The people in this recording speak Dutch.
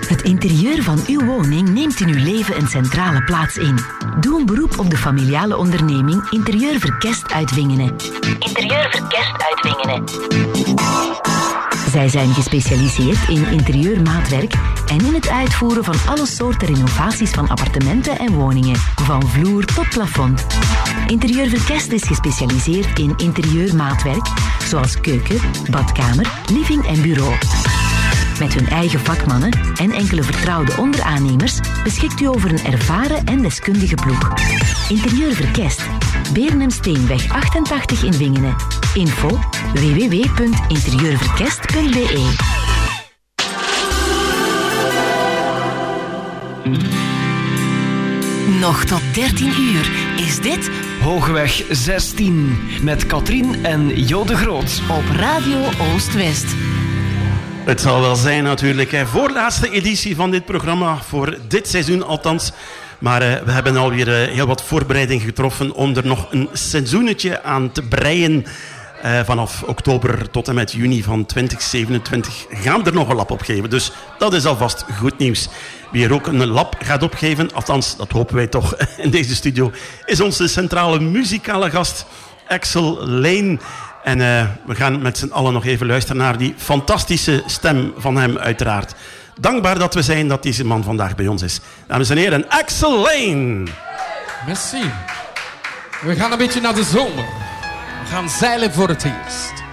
Het interieur van uw woning neemt in uw leven een centrale plaats in. Doe een beroep op de familiale onderneming Interieur Verkest uit Wingene. Interieur Verkest uit Wingene. Zij zijn gespecialiseerd in interieurmaatwerk en in het uitvoeren van alle soorten renovaties van appartementen en woningen, van vloer tot plafond. Interieur Verkest is gespecialiseerd in interieurmaatwerk, zoals keuken, badkamer, living en bureau. Met hun eigen vakmannen en enkele vertrouwde onderaannemers beschikt u over een ervaren en deskundige ploeg. Interieur Verkest. Beernem-Steenweg 88 in Wingene. Info www.interieurverkest.be. Nog tot 13 uur is dit Hoogweg 16 met Katrien en Jo de Groot op Radio Oost-West. Het zal wel zijn natuurlijk. Voorlaatste editie van dit programma, voor dit seizoen althans. Maar we hebben alweer heel wat voorbereiding getroffen om er nog een seizoenetje aan te breien. Vanaf oktober tot en met juni van 2027 gaan we er nog een lab opgeven. Dus dat is alvast goed nieuws. Wie er ook een lab gaat opgeven, althans dat hopen wij toch in deze studio, is onze centrale muzikale gast Axel Lane. En we gaan met z'n allen nog even luisteren naar die fantastische stem van hem uiteraard. Dankbaar dat we zijn dat deze man vandaag bij ons is. Dames en heren, Axel Lane. Merci. We gaan een beetje naar de zomer. We gaan zeilen voor het eerst.